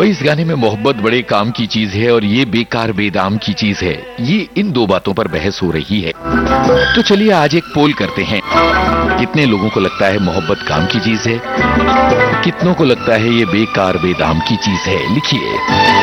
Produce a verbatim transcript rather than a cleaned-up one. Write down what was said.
भाई इस गाने में मोहब्बत बड़े काम की चीज है और ये बेकार बेदाम की चीज है, ये इन दो बातों पर बहस हो रही है। तो चलिए आज एक पोल करते हैं। कितने लोगों को लगता है मोहब्बत काम की चीज है, कितनों को लगता है ये बेकार बेदाम की चीज है? लिखिए।